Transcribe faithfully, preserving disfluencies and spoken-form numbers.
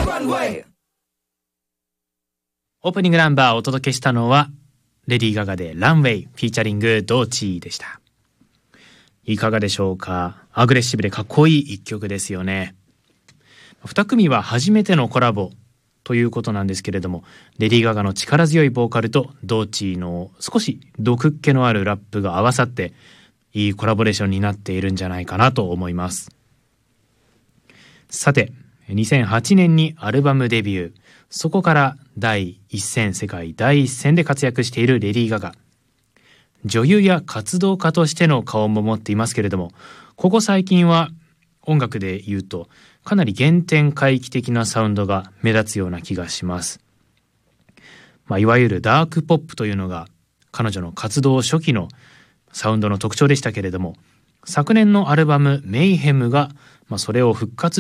オープニングナンバーをお届けしたのはレディー・ガガでランウェイフィーチャリングドーチーでした。いかがでしょうか。アグレッシブでかっこいい一曲ですよね。に組は初めてのコラボということなんですけれども、レディー・ガガの力強いボーカルとドーチーの少し毒っ気のあるラップが合わさっていいコラボレーションになっているんじゃないかなと思います。さてにせんはちねんにアルバムデビュー、そこから第一線、世界第一線で活躍しているレディー・ガガ。女優や活動家としての顔も持っていますけれども、ここ最近は音楽で言うとかなり原点回帰的なサウンドが目立つような気がします。まあ、いわゆるダークポップというのが彼女の活動初期のサウンドの特徴でしたけれども、昨年のアルバムメイヘムが、まあ、それを復活